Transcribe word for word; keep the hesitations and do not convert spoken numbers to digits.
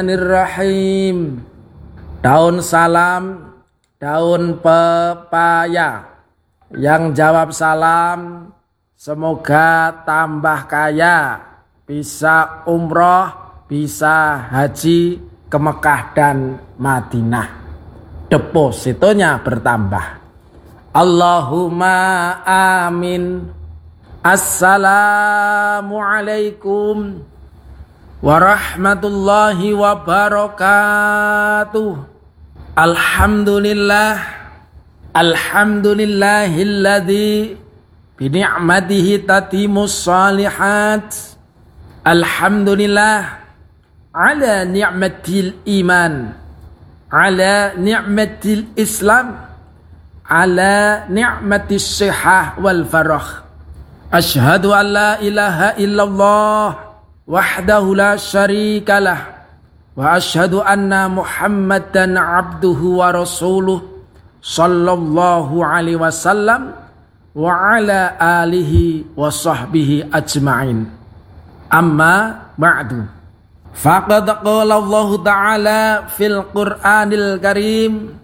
Bismillahirrahmanirrahim. Daun salam, daun pepaya. Yang jawab salam, semoga tambah kaya, bisa umroh, bisa haji ke Mekah dan Madinah. Depositonya bertambah. Allahumma amin. Assalamualaikum warahmatullahi wabarakatuh. Alhamdulillah, alhamdulillahilladzi bini'matihi tatimus shalihat. Alhamdulillah ala ni'matil iman, ala ni'matil islam, ala ni'matis sihah wal farah. Asyhadu an la ilaha illallah wahdahu la syarikalah wa asyhadu anna Muhammadan abduhu wa rasuluh sallallahu alaihi wasallam wa ala alihi wa sahbihi ajma'in. Amma ba'du. Faqad qala Allah ta'ala fil Qur'anil Karim